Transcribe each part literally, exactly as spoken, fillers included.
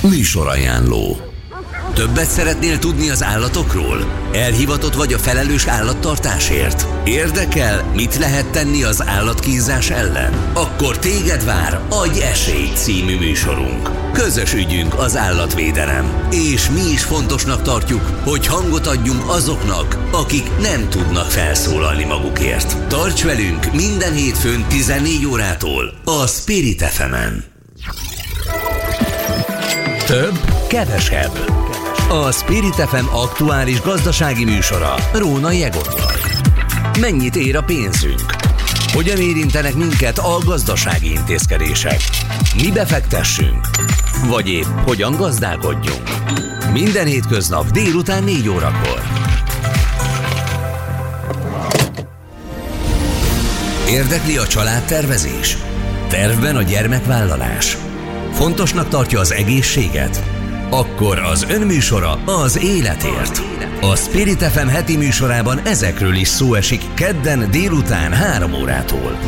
Műsorajánló. Többet szeretnél tudni az állatokról? Elhivatott vagy a felelős állattartásért? Érdekel, mit lehet tenni az állatkínzás ellen? Akkor téged vár Adj esélyt című műsorunk. Közös ügyünk az állatvédelem, és mi is fontosnak tartjuk, hogy hangot adjunk azoknak, akik nem tudnak felszólalni magukért. Tarts velünk minden hétfőn tizennégy órától a Spirit ef emen. Több, kevesebb. A Spirit ef em aktuális gazdasági műsora Rónai Egonnal. Mennyit ér a pénzünk? Hogyan érintenek minket a gazdasági intézkedések? Mi befektessünk? Vagy épp hogyan gazdálkodjunk? Minden hétköznap délután négy órakor. Érdekli a családtervezés? Tervben a gyermekvállalás? Fontosnak tartja az egészséget? Akkor az önműsora az életért. A Spirit ef em heti műsorában ezekről is szó esik kedden délután három órától.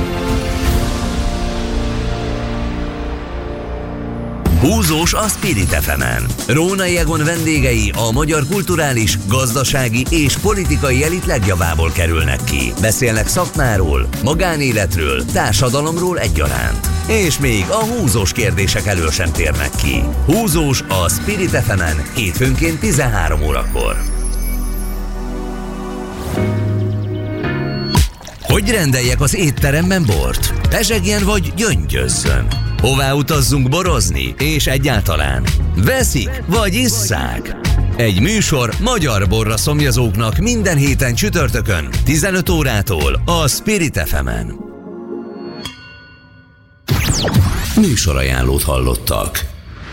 Húzós a Spirit ef emen. Rónai Egon vendégei a magyar kulturális, gazdasági és politikai elit legjavából kerülnek ki. Beszélnek szakmáról, magánéletről, társadalomról egyaránt. És még a húzós kérdések elől sem térnek ki. Húzós a Spirit ef emen hétfőnként tizenhárom órakor. Hogy rendeljek az étteremben bort? Pezsegjen vagy gyöngyözzön? Hová utazzunk borozni? És egyáltalán veszik vagy isszák? Egy műsor magyar borra szomjazóknak minden héten csütörtökön tizenöt órától a Spirit ef emen. Műsorajánlót hallottak.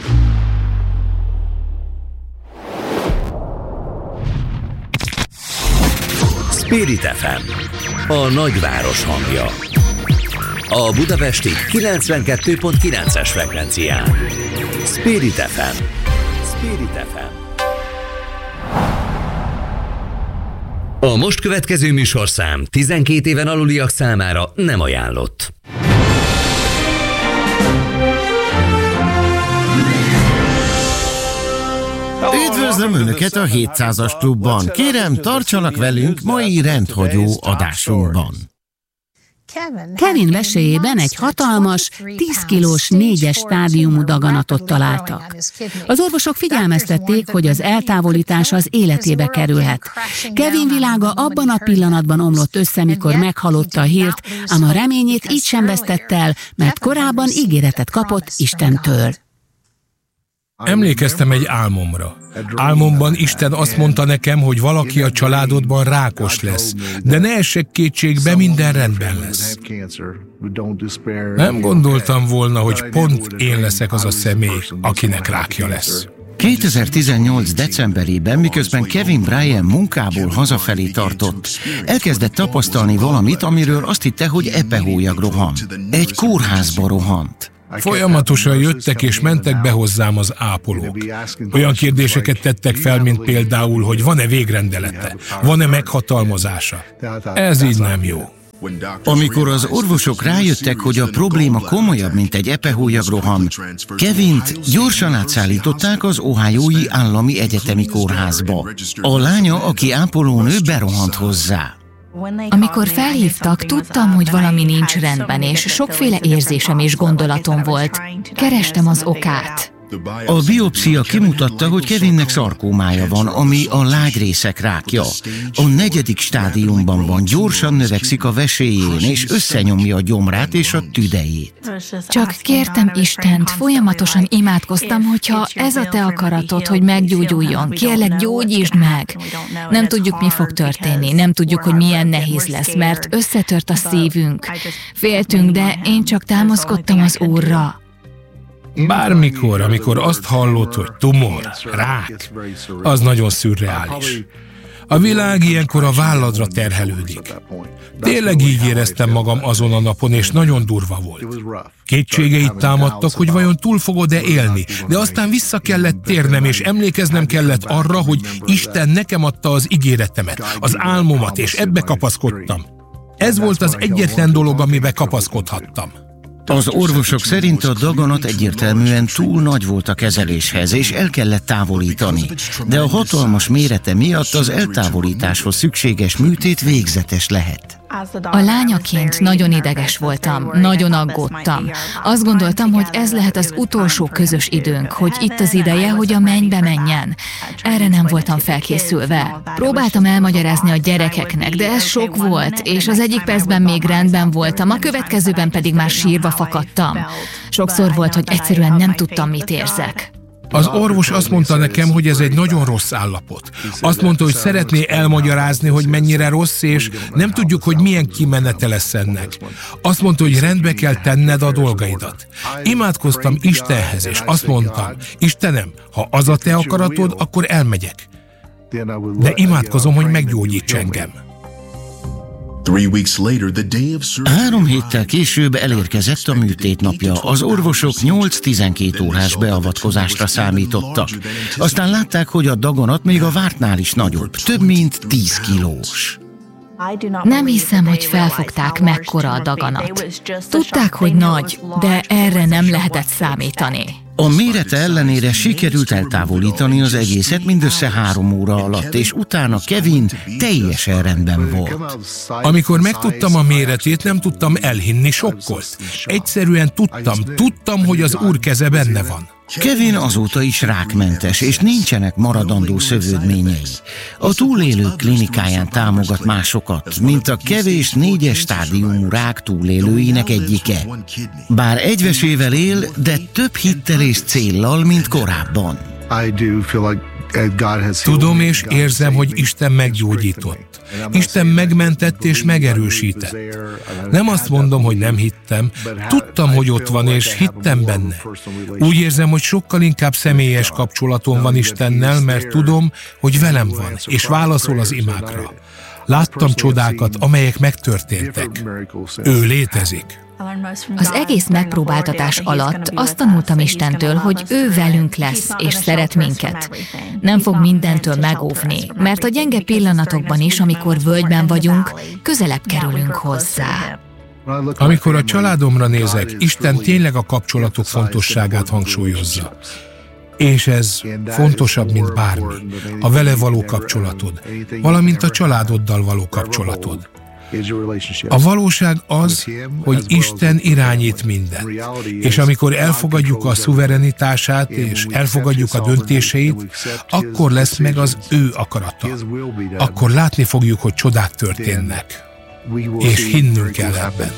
Spirit ef em, a nagyváros hangja. A budapesti kilencvenkettő pont kilences frekvencián. Spirit ef em. Spirit ef em. A most következő műsorszám tizenkét éven aluliak számára nem ajánlott. Üdvözlöm Önöket a hétszázas klubban. Kérem, tartsanak velünk mai rendhagyó adásunkban. Kevin veséjében egy hatalmas, tíz kilós négyes stádiumú daganatot találtak. Az orvosok figyelmeztették, hogy az eltávolítás az életébe kerülhet. Kevin világa abban a pillanatban omlott össze, mikor meghallotta a hírt, ám a reményét így sem vesztett el, mert korábban ígéretet kapott Istentől. Emlékeztem egy álmomra. Álmomban Isten azt mondta nekem, hogy valaki a családodban rákos lesz, de ne essek kétségbe, minden rendben lesz. Nem gondoltam volna, hogy pont én leszek az a személy, akinek rákja lesz. kétezer-tizennyolc decemberében, miközben Kevin Bryant munkából hazafelé tartott, elkezdett tapasztalni valamit, amiről azt hitte, hogy epehólyag rohan. Egy kórházba rohant. Folyamatosan jöttek és mentek be hozzám az ápolók. Olyan kérdéseket tettek fel, mint például, hogy van-e végrendelete, van-e meghatalmazása. Ez így nem jó. Amikor az orvosok rájöttek, hogy a probléma komolyabb, mint egy epehólyag roham, Kevint gyorsan átszállították az Ohiói Állami Egyetemi Kórházba. A lánya, aki ápolónő, berohant hozzá. Amikor felhívtak, tudtam, hogy valami nincs rendben, és sokféle érzésem és gondolatom volt. Kerestem az okát. A biopszia kimutatta, hogy Kevinnek szarkómája van, ami a lágyrészek rákja. A negyedik stádiumban van, gyorsan növekszik a vesélyén, és összenyomja a gyomrát és a tüdejét. Csak kértem Istent, folyamatosan imádkoztam, hogyha ez a te akaratod, hogy meggyógyuljon, kérlek, gyógyítsd meg. Nem tudjuk, mi fog történni, nem tudjuk, hogy milyen nehéz lesz, mert összetört a szívünk. Féltünk, de én csak támaszkodtam az Úrra. Bármikor, amikor azt hallod, hogy tumor, rák, az nagyon szürreális. A világ ilyenkor a válladra terhelődik. Tényleg így éreztem magam azon a napon, és nagyon durva volt. Kétségeid támadtak, hogy vajon túl fogod-e élni, de aztán vissza kellett térnem, és emlékeznem kellett arra, hogy Isten nekem adta az ígéretemet, az álmomat, és ebbe kapaszkodtam. Ez volt az egyetlen dolog, amibe kapaszkodhattam. Az orvosok szerint a daganat egyértelműen túl nagy volt a kezeléshez, és el kellett távolítani, de a hatalmas mérete miatt az eltávolításhoz szükséges műtét végzetes lehet. A lányaként nagyon ideges voltam, nagyon aggódtam. Azt gondoltam, hogy ez lehet az utolsó közös időnk, hogy itt az ideje, hogy a mennybe menjen. Erre nem voltam felkészülve. Próbáltam elmagyarázni a gyerekeknek, de ez sok volt, és az egyik percben még rendben voltam, a következőben pedig már sírva fakadtam. Sokszor volt, hogy egyszerűen nem tudtam, mit érzek. Az orvos azt mondta nekem, hogy ez egy nagyon rossz állapot. Azt mondta, hogy szeretné elmagyarázni, hogy mennyire rossz, és nem tudjuk, hogy milyen kimenete lesz ennek. Azt mondta, hogy rendbe kell tenned a dolgaidat. Imádkoztam Istenhez, és azt mondtam, Istenem, ha az a te akaratod, akkor elmegyek. De imádkozom, hogy meggyógyíts engem. Három héttel később elérkezett a műtét napja. Az orvosok nyolc-tizenkét órás beavatkozásra számítottak. Aztán látták, hogy a daganat még a vártnál is nagyobb, több mint tíz kilós. Nem hiszem, hogy felfogták, mekkora a daganat. Tudták, hogy nagy, de erre nem lehetett számítani. A mérete ellenére sikerült eltávolítani az egészet mindössze három óra alatt, és utána Kevin teljesen rendben volt. Amikor megtudtam a méretét, nem tudtam elhinni, sokkolt. Egyszerűen tudtam, tudtam, hogy az Úr keze benne van. Kevin azóta is rákmentes, és nincsenek maradandó szövődményei. A túlélők klinikáján támogat másokat, mint a kevés négyes stádiumú rák túlélőinek egyike. Bár egyvesével él, de több hittel és céllal, mint korábban. Tudom és érzem, hogy Isten meggyógyított. Isten megmentett és megerősített. Nem azt mondom, hogy nem hittem. Tudtam, hogy ott van, és hittem benne. Úgy érzem, hogy sokkal inkább személyes kapcsolatom van Istennel, mert tudom, hogy velem van, és válaszol az imákra. Láttam csodákat, amelyek megtörténtek. Ő létezik. Az egész megpróbáltatás alatt azt tanultam Istentől, hogy ő velünk lesz, és szeret minket. Nem fog mindentől megóvni, mert a gyenge pillanatokban is, amikor völgyben vagyunk, közelebb kerülünk hozzá. Amikor a családomra nézek, Isten tényleg a kapcsolatok fontosságát hangsúlyozza. És ez fontosabb, mint bármi. A vele való kapcsolatod, valamint a családoddal való kapcsolatod. A valóság az, hogy Isten irányít mindent, és amikor elfogadjuk a szuverenitását, és elfogadjuk a döntéseit, akkor lesz meg az ő akarata. Akkor látni fogjuk, hogy csodák történnek, és hinnünk kell ebben.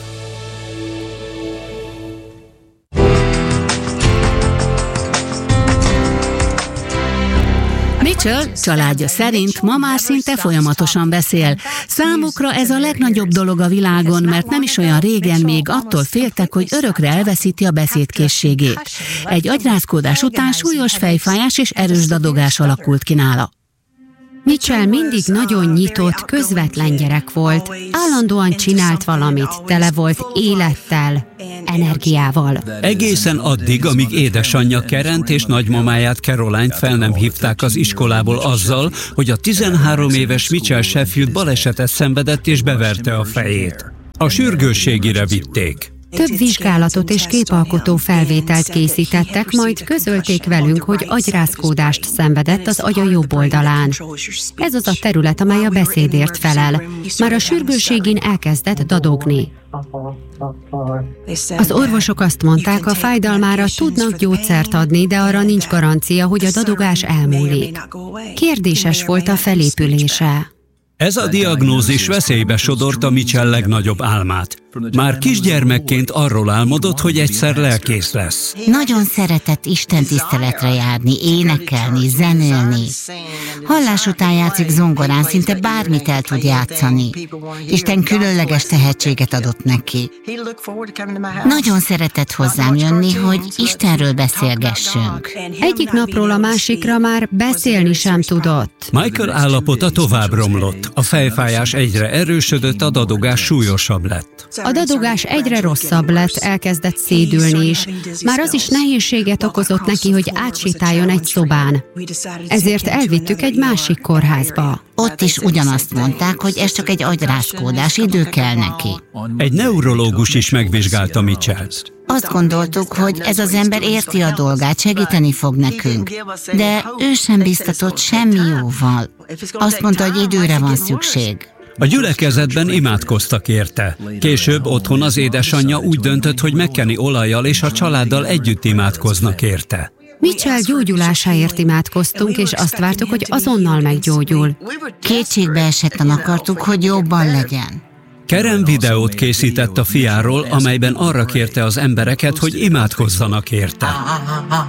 Mitchell családja szerint ma már szinte folyamatosan beszél. Számukra ez a legnagyobb dolog a világon, mert nem is olyan régen még attól féltek, hogy örökre elveszíti a beszédkészségét. Egy agyrázkódás után súlyos fejfájás és erős dadogás alakult ki nála. Mitchell mindig nagyon nyitott, közvetlen gyerek volt. Állandóan csinált valamit, tele volt élettel, energiával. Egészen addig, amíg édesanyja Karent és nagymamáját Caroline-t fel nem hívták az iskolából azzal, hogy a tizenhárom éves Mitchell Sheffield balesetet szenvedett és beverte a fejét. A sürgősségire vitték. Több vizsgálatot és képalkotó felvételt készítettek, majd közölték velünk, hogy agyrázkódást szenvedett az agya jobb oldalán. Ez az a terület, amely a beszédért felel. Már a sürgősségén elkezdett dadogni. Az orvosok azt mondták, a fájdalmára tudnak gyógyszert adni, de arra nincs garancia, hogy a dadogás elmúlik. Kérdéses volt a felépülése. Ez a diagnózis veszélybe sodorta Mitchell legnagyobb álmát. Már kisgyermekként arról álmodott, hogy egyszer lelkész lesz. Nagyon szeretett Isten tiszteletre járni, énekelni, zenélni. Hallás után játszik zongorán, szinte bármit el tud játszani. Isten különleges tehetséget adott neki. Nagyon szeretett hozzám jönni, hogy Istenről beszélgessünk. Egyik napról a másikra már beszélni sem tudott. Michael állapota tovább romlott. A fejfájás egyre erősödött, a dadogás súlyosabb lett. A dadogás egyre rosszabb lett, elkezdett szédülni is. Már az is nehézséget okozott neki, hogy átsétáljon egy szobán. Ezért elvittük egy másik kórházba. Ott is ugyanazt mondták, hogy ez csak egy agyrázkódás, idő kell neki. Egy neurológus is megvizsgálta Mitchellt. Azt gondoltuk, hogy ez az ember érti a dolgát, segíteni fog nekünk. De ő sem biztatott semmi jóval. Azt mondta, hogy időre van szükség. A gyülekezetben imádkoztak érte. Később otthon az édesanyja úgy döntött, hogy megkeni olajjal és a családdal együtt imádkoznak érte. Mitchell gyógyulásáért imádkoztunk, és azt vártuk, hogy azonnal meggyógyul. Kétségbe esetten akartuk, hogy jobban legyen. Karen videót készített a fiáról, amelyben arra kérte az embereket, hogy imádkozzanak érte.